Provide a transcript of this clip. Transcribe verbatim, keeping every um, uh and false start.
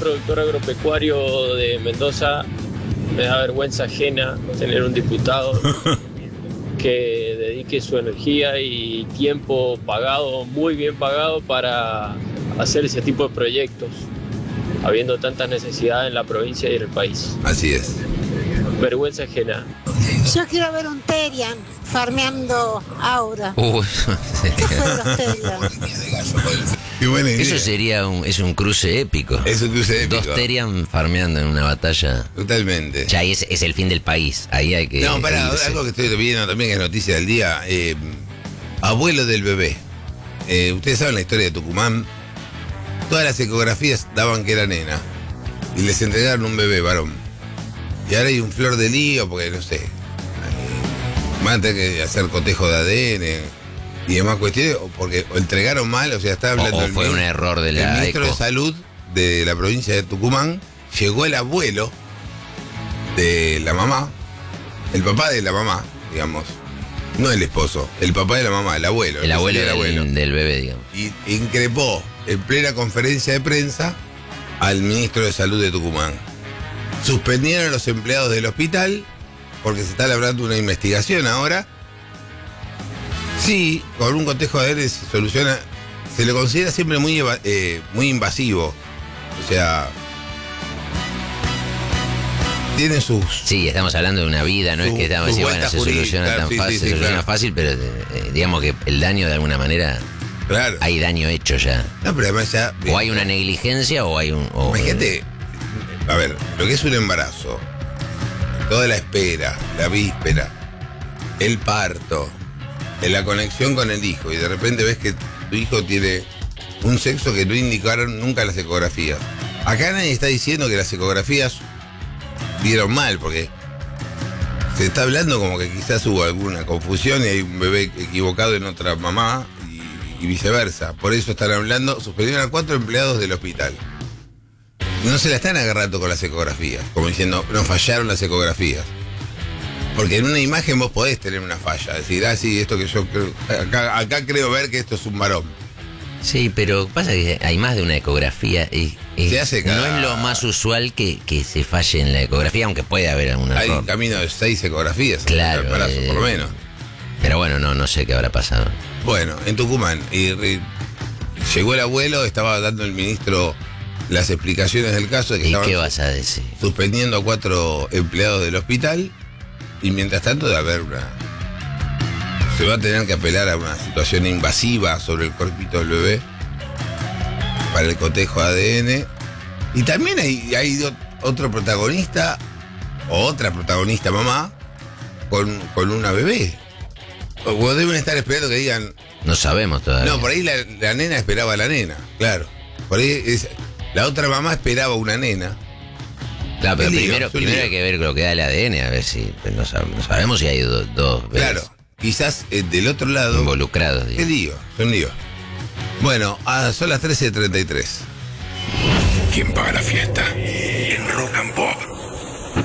productor agropecuario de Mendoza, me da vergüenza ajena tener un diputado que dedique su energía y tiempo pagado, muy bien pagado, para hacer ese tipo de proyectos, habiendo tantas necesidades en la provincia y en el país. Así es. Vergüenza ajena. Yo quiero ver un Terian farmeando Aura. Uy, ¿Qué fue de los Terian? Qué buena idea. eso sería un, es un cruce épico. Es un cruce épico. Dos Terian farmeando en una batalla. Totalmente. Ya ahí es, es el fin del país. Ahí hay que. No, para irse. algo que estoy viendo también, que es noticia del día. Eh, abuelo del bebé. Eh, Ustedes saben la historia de Tucumán. Todas las ecografías daban que era nena. Y les entregaron un bebé varón. Y ahora hay un flor de lío, porque no sé. Van a tener que hacer cotejo de A D N y demás cuestiones, o porque o entregaron mal, o sea, está hablando. O, o el fue un ministro, error de el la ministro eco. de Salud de la provincia de Tucumán. Llegó el abuelo de la mamá, el papá de la mamá, digamos. No el esposo, el papá de la mamá, el abuelo. El abuelo, del del, abuelo. del bebé, digamos. Y increpó en plena conferencia de prensa al ministro de Salud de Tucumán. Suspendieron a los empleados del hospital porque se está labrando una investigación ahora. Sí, con un cotejo de A D N se soluciona. Se lo considera siempre muy, eva- eh, muy invasivo. O sea, tiene sus... Sí, estamos hablando de una vida, no Su- es que estamos sus diciendo, bueno, vueltas se soluciona jurídicas, tan sí, sí, fácil, sí, se soluciona claro. fácil, pero eh, digamos que el daño de alguna manera, Claro. hay daño hecho ya. No, pero además ya... O hay una negligencia o hay un... o- Imagínate, a ver, lo que es un embarazo, toda la espera, la víspera, el parto, la conexión con el hijo, y de repente ves que tu hijo tiene un sexo que no indicaron nunca las ecografías. Acá nadie está diciendo que las ecografías dieron mal, porque se está hablando como que quizás hubo alguna confusión y hay un bebé equivocado en otra mamá y, y viceversa. Por eso están hablando, suspendieron a cuatro empleados del hospital. No se la están agarrando con las ecografías, como diciendo, nos fallaron las ecografías. Porque en una imagen vos podés tener una falla, decir, ah, sí, esto que yo creo, acá, acá creo ver que esto es un varón. Sí, pero pasa que hay más de una ecografía y, y Se hace cada- no es lo más usual que, que se falle en la ecografía, aunque puede haber algún Hay error. camino de seis ecografías, Claro, en el embarazo, eh, por lo menos. Pero bueno, no, no sé qué habrá pasado. Bueno, en Tucumán, y, y llegó el abuelo, estaba dando el ministro las explicaciones del caso de que ¿Y estaban qué vas a decir? suspendiendo a cuatro empleados del hospital, y mientras tanto de haber una... Se va a tener que apelar a una situación invasiva sobre el cuerpito del bebé para el cotejo A D N. Y también hay, hay do- otro protagonista, o otra protagonista mamá, con, con una bebé. O, o deben estar esperando que digan... No sabemos todavía. No, por ahí la, la nena esperaba a la nena, claro. Por ahí es- la otra mamá esperaba una nena. Claro, pero Qué lío, primero, es un primero lío. hay que ver lo que da el A D N, a ver si pues, no, sab- no sabemos si hay do- dos bebés Claro, quizás eh, del otro lado... involucrados. Qué digamos. lío, es un lío. Bueno, ah, son las trece treinta y tres. ¿Quién paga la fiesta? En Rock and Pop.